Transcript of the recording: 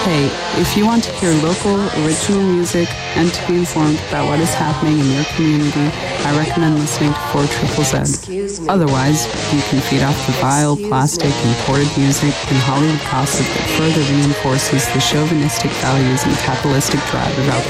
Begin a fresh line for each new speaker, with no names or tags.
Hey, if you want to hear local, original music and to be informed about what is happening in your community, I recommend listening to 4ZZZ. Otherwise, you can feed off the vile, plastic, imported music and Hollywood gossip that further reinforces the chauvinistic values and capitalistic drive of our